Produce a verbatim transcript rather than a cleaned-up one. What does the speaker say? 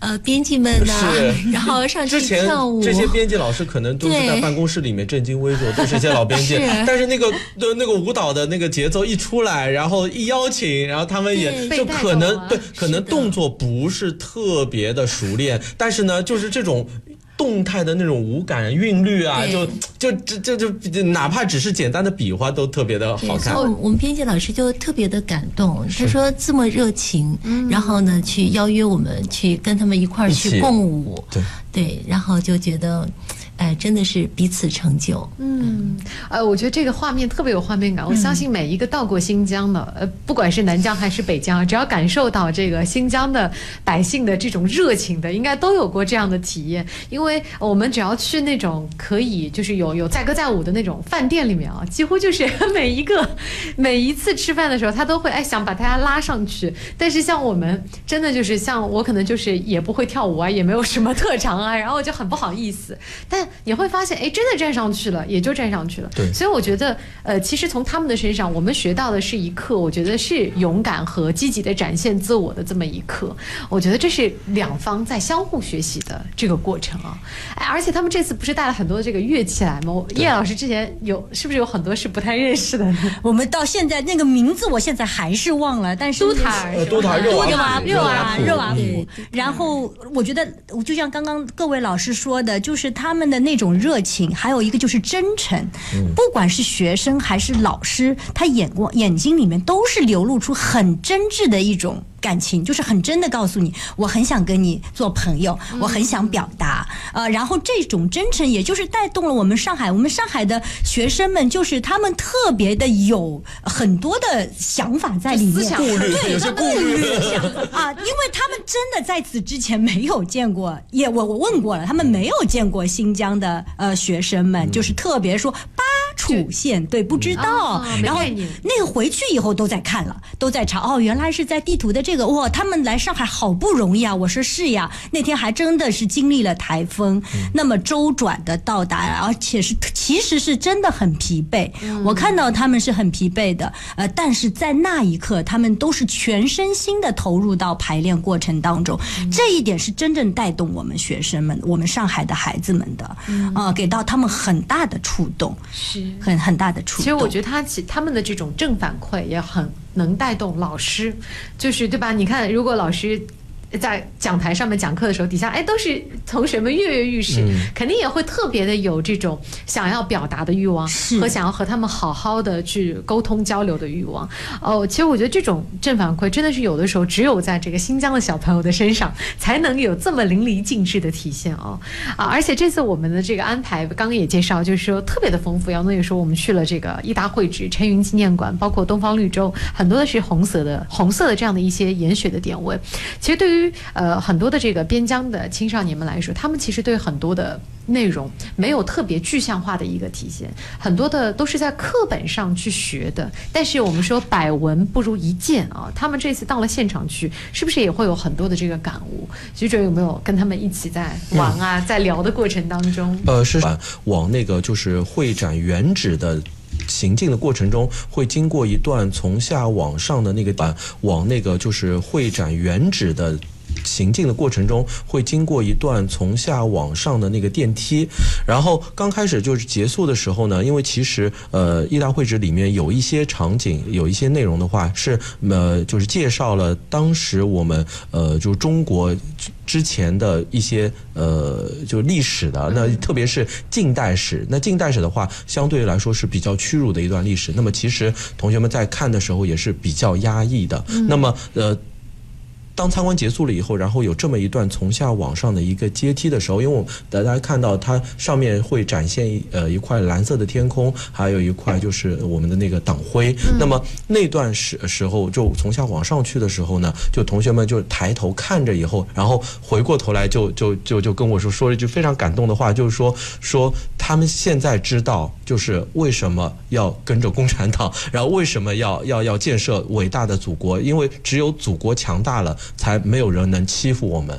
呃编辑们呢、啊，然后上去跳舞。 这些编辑老师可能都是在办公室里面正襟危坐，都是一些老编辑。但是那个那个舞蹈的那个节奏一出来，然后一邀请，然后他们也就可能对，可能动作不是特别的熟练，但是呢，就是这种。动态的那种舞感韵律啊，就就就就就哪怕只是简单的比划都特别的好看。 我们编辑老师就特别的感动，他说这么热情，然后呢去邀约我们去跟他们一块儿去共舞， 对对，然后就觉得。哎，真的是彼此成就。 嗯，呃，我觉得这个画面特别有画面感。我相信每一个到过新疆的，呃，不管是南疆还是北疆，只要感受到这个新疆的百姓的这种热情的，应该都有过这样的体验。因为我们只要去那种可以就是有有载歌载舞的那种饭店里面啊，几乎就是每一个每一次吃饭的时候，他都会哎想把大家拉上去。但是像我们真的就是像我可能就是也不会跳舞啊，也没有什么特长啊，然后就很不好意思。但你会发现，哎，真的站上去了，也就站上去了。 对， 所以我觉得，呃，其实从他们的身上，我们学到的是一课，我觉得是勇敢和积极的展现自我的这么一课。我觉得这是两方在相互学习的这个过程啊。哎，而且他们这次不是带了很多这个乐器来吗？叶老师之前有是不是有很多是不太认识的呢？ 我们到现在那个名字，我现在还是忘了。但是都塔尔， 都塔热瓦热瓦热瓦普。 然后我觉得，就像刚刚各位老师说的，就是他们的那种热情。还有一个就是真诚，不管是学生还是老师，他眼光眼睛里面都是流露出很真挚的一种感情，就是很真的告诉你，我很想跟你做朋友，我很想表达，呃，然后这种真诚，也就是带动了我们上海，我们上海的学生们，就是他们特别的有很多的想法在里面， 顾虑， 对， 有些顾虑啊，因为他们真的在此之前没有见过，也我我问过了，他们没有见过新疆的呃学生们，嗯、就是特别说巴楚县，对，不知道， 哦、 然后那个回去以后都在看了，都在查，哦，原来是在地图的这个，哇，他们来上海好不容易啊！我说是呀，那天还真的是经历了台风，嗯、那么周转的到达，而且是其实是真的很疲惫。嗯、我看到他们是很疲惫的，呃，但是在那一刻，他们都是全身心的投入到排练过程当中，嗯、这一点是真正带动我们学生们、我们上海的孩子们的，啊、嗯呃，给到他们很大的触动， 是很很大的触动。 其实我觉得他其他们的这种正反馈也很能带动老师，就是对吧？你看，如果老师在讲台上面讲课的时候，底下哎都是同学们跃跃欲试，嗯、肯定也会特别的有这种想要表达的欲望和想要和他们好好的去沟通交流的欲望。哦，其实我觉得这种正反馈真的是有的时候只有在这个新疆的小朋友的身上才能有这么淋漓尽致的体现哦。啊，而且这次我们的这个安排刚刚也介绍，就是说特别的丰富。杨总也说我们去了这个医大会址、陈云纪念馆，包括东方绿洲，很多的是红色的红色的这样的一些研学的点位。其实对于呃，很多的这个边疆的青少年们来说，他们其实对很多的内容没有特别具象化的一个体现，很多的都是在课本上去学的。但是我们说百闻不如一见啊，他们这次到了现场去，是不是也会有很多的这个感悟？局长有没有跟他们一起在玩啊，嗯、在聊的过程当中？ 呃，是往那个就是会展原址的行进的过程中，会经过一段从下往上的那个板，往那个就是会展原址的行进的过程中，会经过一段从下往上的那个电梯。然后刚开始就是结束的时候呢，因为其实呃医大会址里面有一些场景，有一些内容的话是呃就是介绍了当时我们呃就中国之前的一些呃就历史的，那特别是近代史。那近代史的话，相对来说是比较屈辱的一段历史。那么其实同学们在看的时候也是比较压抑的。嗯、那么呃。当参观结束了以后，然后有这么一段从下往上的一个阶梯的时候，因为我们大家看到它上面会展现一呃一块蓝色的天空，还有一块就是我们的那个党徽。嗯、那么那段时时候就从下往上去的时候呢，就同学们就抬头看着以后，然后回过头来就就就就跟我说说了一句非常感动的话，就是说说他们现在知道就是为什么要跟着共产党，然后为什么要要要建设伟大的祖国，因为只有祖国强大了，才没有人能欺负我们。